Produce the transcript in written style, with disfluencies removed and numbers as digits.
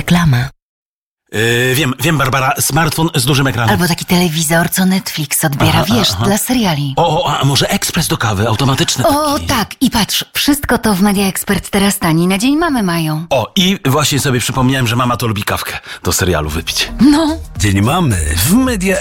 Reklama. Wiem, Barbara, smartfon z dużym ekranem. Albo taki telewizor, co Netflix odbiera, dla seriali. A może ekspres do kawy, automatyczny O, taki. tak. I patrz, wszystko to w Media Expert teraz taniej na Dzień Mamy mają. I właśnie sobie przypomniałem, że mama to lubi kawkę do serialu wypić. No. Dzień Mamy w Media